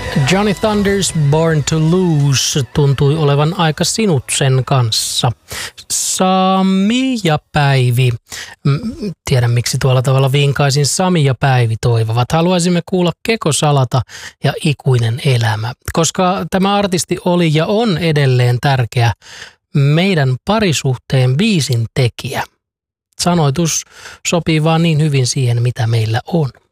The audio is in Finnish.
Johnny Thunders Born to Lose tuntui olevan aika sinut sen kanssa. Sami ja Päivi. Tiedän miksi tuolla tavalla vinkaisin. Sami ja Päivi toivovat. Haluaisimme kuulla Keko Salata ja Ikuinen elämä. Koska tämä artisti oli ja on edelleen tärkeä meidän parisuhteen biisin tekijä. Sanoitus sopii vaan niin hyvin siihen, mitä meillä on.